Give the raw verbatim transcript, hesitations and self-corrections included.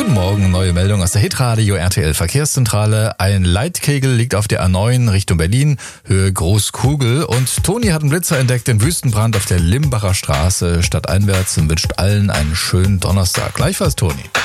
Guten Morgen, neue Meldung aus der Hitradio R T L Verkehrszentrale. Ein Leitkegel liegt auf der A neun Richtung Berlin, Höhe Großkugel. Und Toni hat einen Blitzer entdeckt, den Wüstenbrand auf der Limbacher Straße stadteinwärts und wünscht allen einen schönen Donnerstag. Gleichfalls, Toni.